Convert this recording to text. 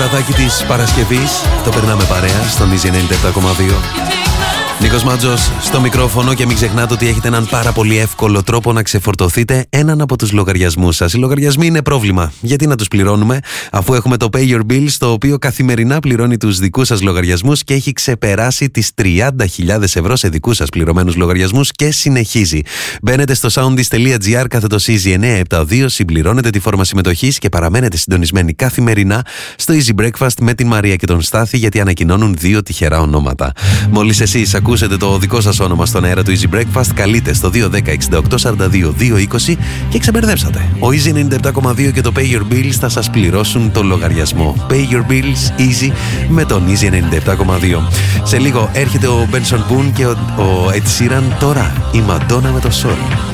βραδάκι της Παρασκευής. Το περνάμε παρέα στον Easy 97,2. Νίκος Μάτζος στο μικρόφωνο και μην ξεχνάτε ότι έχετε έναν πάρα πολύ εύκολο τρόπο να ξεφορτωθείτε έναν από τους λογαριασμούς σας. Οι λογαριασμοί είναι πρόβλημα. Γιατί να τους πληρώνουμε, αφού έχουμε το Pay Your Bills, το οποίο καθημερινά πληρώνει τους δικούς σας λογαριασμούς και έχει ξεπεράσει τις 30.000 ευρώ σε δικούς σας πληρωμένους λογαριασμούς και συνεχίζει. Μπαίνετε στο soundis.gr/Easy 972, συμπληρώνετε τη φόρμα συμμετοχής και παραμένετε συντονισμένοι καθημερινά στο Easy Breakfast με την Μαρία και τον Στάθη, γιατί ανακοινώνουν 2 τυχερά ονόματα. Μόλις εσείς ακούσετε το δικό σας όνομα στον αέρα του Easy Breakfast, καλείτε στο 210-68-42-220 και ξεμπερδέψατε. Ο Easy 97,2 και το Pay Your Bills θα σας πληρώσουν το λογαριασμό. Pay Your Bills Easy με τον Easy 97,2. Σε λίγο έρχεται ο Benson Boone και ο Ed Sheeran. Τώρα η Madonna με το Soul.